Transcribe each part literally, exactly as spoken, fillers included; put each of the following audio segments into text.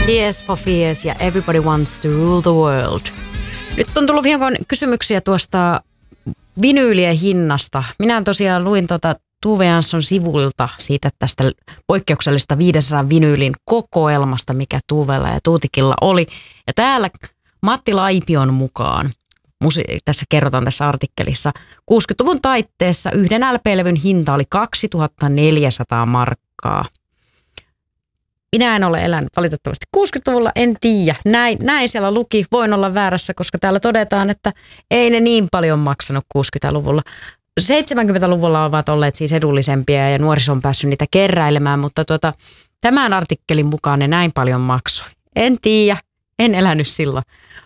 Tears for Fears ja Everybody Wants to Rule the World. Nyt on tullut hieman kysymyksiä tuosta vinyylien hinnasta. Minä tosiaan luin tuota Tove Jansson sivuilta siitä tästä poikkeuksellisesta viidensadan vinyylin kokoelmasta, mikä Tuvella ja Tuutikilla oli. Ja täällä Matti Laipion mukaan, musi- tässä kerrotaan tässä artikkelissa, kuusikymmentäluvun taitteessa yhden L P-levyn hinta oli kaksituhattaneljäsataa markkaa. Minä en ole elänyt valitettavasti kuusikymmentäluvulla, en tiedä. Näin, näin siellä luki, voin olla väärässä, koska täällä todetaan, että ei ne niin paljon maksanut kuusikymmentäluvulla. seitsemänkymmentäluvulla ovat olleet siis edullisempia ja nuoriso on päässyt niitä keräilemään, mutta tuota, tämän artikkelin mukaan ne näin paljon maksoi. En tiedä, en elänyt silloin.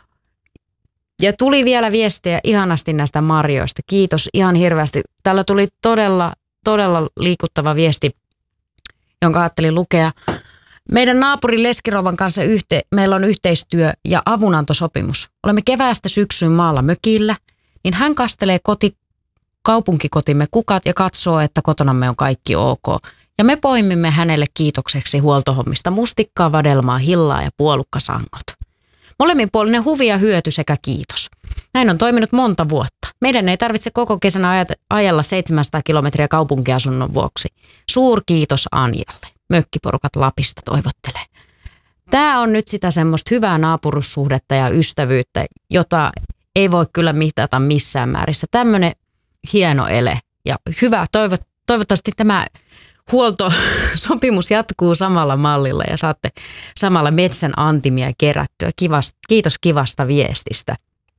Ja tuli vielä viestejä ihanasti näistä marjoista. Kiitos ihan hirveästi. Täällä tuli todella, todella liikuttava viesti, jonka ajattelin lukea. Meidän naapurin Leskirouvan kanssa yhte, meillä on yhteistyö ja avunantosopimus. Olemme keväästä syksyyn maalla mökillä, niin hän kastelee koti, kaupunkikotimme kukat ja katsoo, että kotonamme on kaikki ok. Ja me poimimme hänelle kiitokseksi huoltohommista mustikkaa, vadelmaa, hillaa ja puolukkasangot. Molemminpuolinen huvi ja hyöty sekä kiitos. Näin on toiminut monta vuotta. Meidän ei tarvitse koko kesänä ajella seitsemänsataa kilometriä kaupunkiasunnon vuoksi. Suurkiitos Anjalle. Mökkiporukat Lapista toivottelee. Tämä on nyt sitä semmoista hyvää naapurussuhdetta ja ystävyyttä, jota ei voi kyllä mitata missään määrissä. Tämmöinen hieno ele ja hyvä. Toivot, toivottavasti tämä huoltosopimus jatkuu samalla mallilla ja saatte samalla metsän antimia kerättyä. Kivast, kiitos kivasta viestistä.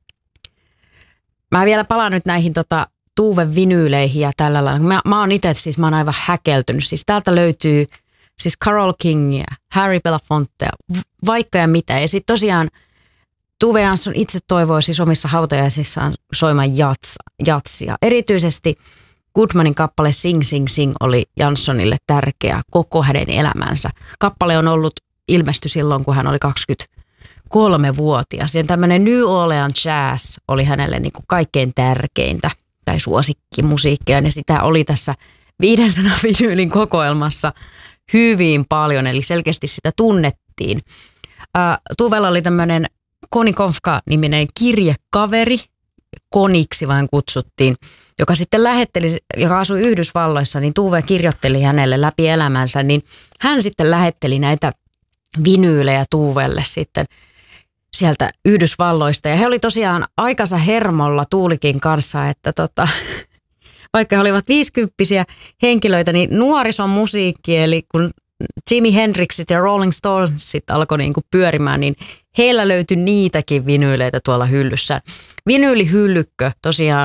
Mä vielä palaan nyt näihin tota, Tuven vinyyleihin ja tällä lailla. Mä, mä oon itse siis mä oon aivan häkeltynyt. Siis täältä löytyy siis Carole Kingia, Harry Belafontea, vaikka ja mitä. Ja sitten tosiaan Tove Jansson itse toivoi siis omissa hautajaisissaan soimaan jats, jatsia. Erityisesti Goodmanin kappale Sing Sing Sing oli Janssonille tärkeä koko hänen elämänsä. Kappale on ollut ilmesty silloin, kun hän oli kaksikymmentäkolmevuotias. Ja tämmöinen New Orleans jazz oli hänelle niin kuin kaikkein tärkeintä tai suosikkimusiikkia. Ja sitä oli tässä viidensadan vinyylin kokoelmassa hyvin paljon, eli selkeästi sitä tunnettiin. Äh, Tuvella oli tämmöinen Koni Konfka-niminen kirjekaveri, Koniksi vain kutsuttiin, joka sitten lähetteli, joka asui Yhdysvalloissa, niin Tuve kirjoitteli hänelle läpi elämänsä, niin hän sitten lähetteli näitä vinyylejä Tuvelle sitten sieltä Yhdysvalloista. Ja he oli tosiaan aikansa hermolla Tuulikin kanssa, että tota, vaikka he olivat viisikymppisiä henkilöitä, niin nuorison musiikki, eli kun Jimi Hendrixit ja Rolling Stonesit alkoi niin kuin pyörimään, niin heillä löytyi niitäkin vinyyleitä tuolla hyllyssä. Vinyylihyllykkö tosiaan